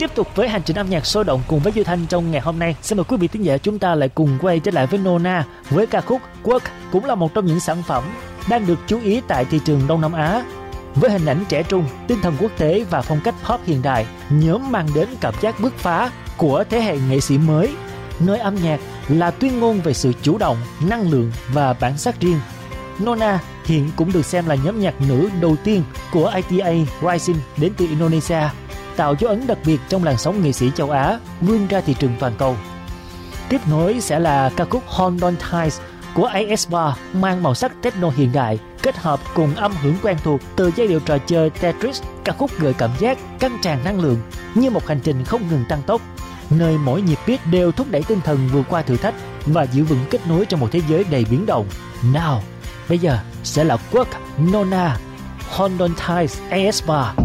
Tiếp tục với hành trình âm nhạc sôi động cùng với Duy Thanh trong ngày hôm nay, xin mời quý vị thính giả chúng ta lại cùng quay trở lại với Nona với ca khúc Work, cũng là một trong những sản phẩm đang được chú ý tại thị trường Đông Nam Á. Với hình ảnh trẻ trung, tinh thần quốc tế và phong cách pop hiện đại, nhóm mang đến cảm giác bứt phá của thế hệ nghệ sĩ mới, nơi âm nhạc là tuyên ngôn về sự chủ động, năng lượng và bản sắc riêng. Nona hiện cũng được xem là nhóm nhạc nữ đầu tiên của ITA Rising đến từ Indonesia, tạo dấu ấn đặc biệt trong làn sóng nghệ sĩ châu Á vươn ra thị trường toàn cầu. Tiếp nối sẽ là ca khúc Hold On Tight của aespa, mang màu sắc techno hiện đại kết hợp cùng âm hưởng quen thuộc từ giai điệu trò chơi Tetris. Ca khúc gợi cảm giác căng tràn năng lượng như một hành trình không ngừng tăng tốc, nơi mỗi nhịp beat đều thúc đẩy tinh thần vượt qua thử thách và giữ vững kết nối trong một thế giới đầy biến động. Now, bây giờ sẽ là Work, Nona, Hold On Tight, aespa.